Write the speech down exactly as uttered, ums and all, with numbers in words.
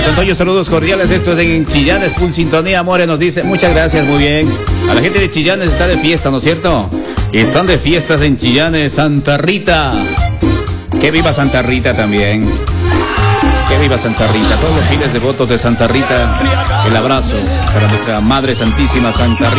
Antonio, saludos cordiales. Esto es en Chillanes, full sintonía, More nos dice. Muchas gracias, muy bien. A la gente de Chillanes está de fiesta, ¿no es cierto? Están de fiestas en Chillanes, Santa Rita. Que viva Santa Rita también. Que viva Santa Rita. Todos los fieles devotos de Santa Rita, el abrazo para nuestra Madre Santísima Santa Rita.